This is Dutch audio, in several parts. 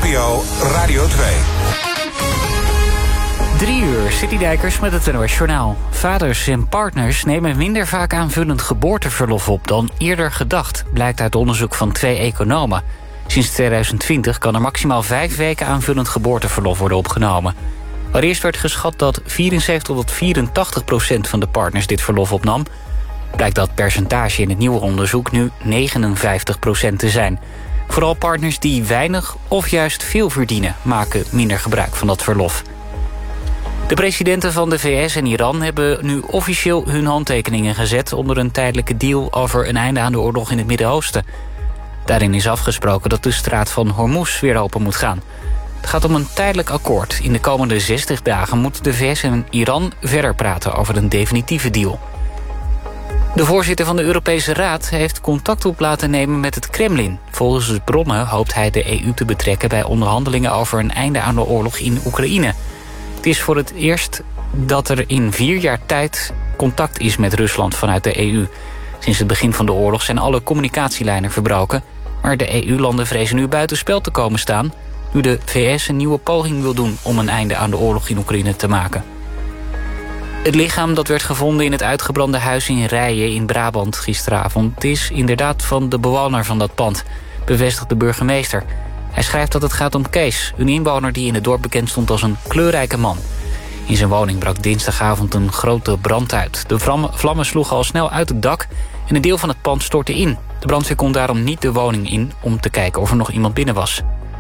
NPO Radio 2. 3 uur, Citydijkers met het NOS Journaal. Vaders en partners nemen minder vaak aanvullend geboorteverlof op dan eerder gedacht, blijkt uit onderzoek van 2 economen. Sinds 2020 kan er maximaal 5 weken aanvullend geboorteverlof worden opgenomen. Waar eerst werd geschat dat 74 tot 84% van de partners dit verlof opnam, blijkt dat percentage in het nieuwe onderzoek nu 59% te zijn. Vooral partners die weinig of juist veel verdienen maken minder gebruik van dat verlof. De presidenten van de VS en Iran hebben nu officieel hun handtekeningen gezet onder een tijdelijke deal over een einde aan de oorlog in het Midden-Oosten. Daarin is afgesproken dat de straat van Hormuz weer open moet gaan. Het gaat om een tijdelijk akkoord. In de komende 60 dagen moeten de VS en Iran verder praten over een definitieve deal. De voorzitter van de Europese Raad heeft contact op laten nemen met het Kremlin. Volgens de bronnen hoopt hij de EU te betrekken bij onderhandelingen over een einde aan de oorlog in Oekraïne. Het is voor het eerst dat er in 4 jaar tijd contact is met Rusland vanuit de EU. Sinds het begin van de oorlog zijn alle communicatielijnen verbroken, maar de EU-landen vrezen nu buitenspel te komen staan, nu de VS een nieuwe poging wil doen om een einde aan de oorlog in Oekraïne te maken. Het lichaam dat werd gevonden in het uitgebrande huis in Rijen in Brabant gisteravond is inderdaad van de bewoner van dat pand, bevestigt de burgemeester. Hij schrijft dat het gaat om Kees, een inwoner die in het dorp bekend stond als een kleurrijke man. In zijn woning brak dinsdagavond een grote brand uit. De vlammen sloegen al snel uit het dak en een deel van het pand stortte in. De brandweer kon daarom niet de woning in om te kijken of er nog iemand binnen was.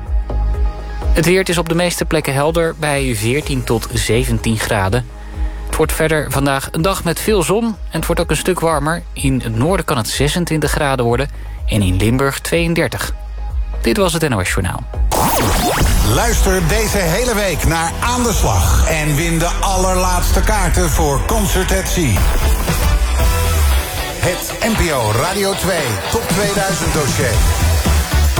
Het weer is op de meeste plekken helder bij 14 tot 17 graden. Het wordt verder vandaag een dag met veel zon en het wordt ook een stuk warmer. In het noorden kan het 26 graden worden en in Limburg 32. Dit was het NOS Journaal. Luister deze hele week naar Aan de Slag en win de allerlaatste kaarten voor Concert at Sea. Het NPO Radio 2 Top 2000 dossier.